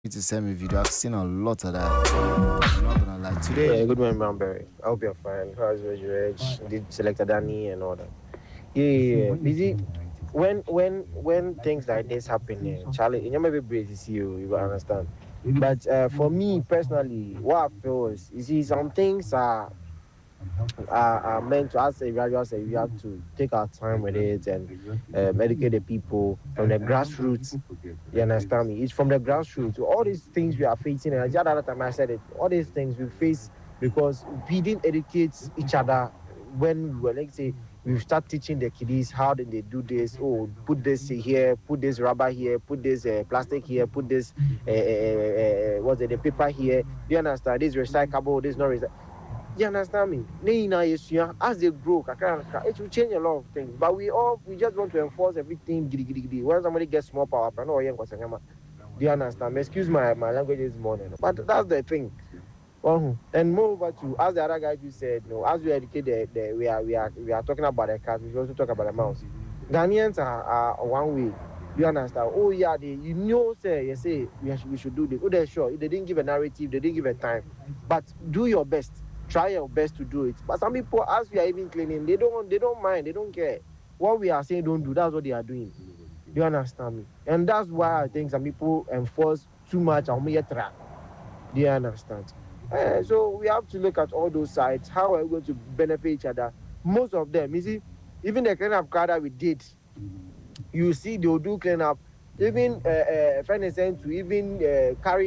It's a semi video. I've seen a lot of that. I'm not gonna lie. Today, Yeah, good morning, Brownberry. I hope you're fine. How's your age? Did selected Danny and all that? Yeah. Busy. When things like this happen, Charlie, you may be brave to see you. You will understand. But for me personally, what I feel is, you see, some things are meant to, as a graduate, say we have to take our time with it and educate the people from the grassroots. You understand me? It's from the grassroots. All these things we are facing, and the other time I said it, all these things we face because we didn't educate each other when we were, like, say, we start teaching the kiddies how did they do this. Oh, put this here, put this rubber here, put this plastic here, put this what's it, the paper here. Do you understand? This recyclable, this not recyclable. You understand me? As they grow, it will change a lot of things. But we just want to enforce everything. Giddy, giddy, giddy. When somebody gets small power, do you understand? Excuse my language this morning, but that's the thing. And moreover to, as the other guy you said, as we educate we are talking about the cat, we also talk about the mouse. Ghanaians are one way. You understand? Oh yeah, say you say we should do this. Oh, they're sure. They didn't give a narrative, they didn't give a time. But do your best. Try your best to do it. But some people, as we are even cleaning, they don't mind, they don't care. What we are saying don't do, that's what they are doing. You understand me? And that's why I think some people enforce too much on me. Do you understand? So we have to look at all those sides. How are we going to benefit each other? Most of them, you see, even the kind of car that we did, you see, they'll do clean up. Even friend is saying to even carry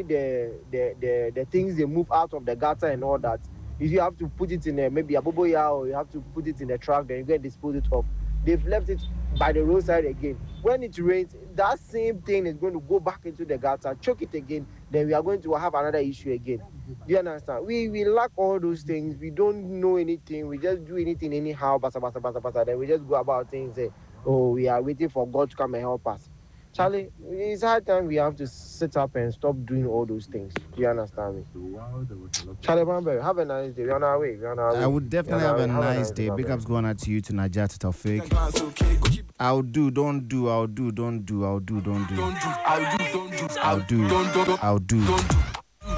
the things they move out of the gutter and all that. If you have to put it in maybe a boboya, or you have to put it in a truck, then you get dispose it off. They've left it by the roadside again. When it rains, that same thing is going to go back into the gutter, choke it again. Then we are going to have another issue again. Do you understand? We lack all those things. We don't know anything. We just do anything anyhow. Basa, basa, basa, basa. Then we just go about things. Say, oh, we are waiting for God to come and help us. Charlie, it's high time we have to sit up and stop doing all those things. Do you understand me? Charlie Bamber, have a nice day. We're on our way. We're on our way. I would definitely have a nice day. Big ups going out to you, to Najat Taufik. I'll do, don't do, I'll do, don't do, I'll do, don't do. I'll do, don't do, I'll do, I'll do.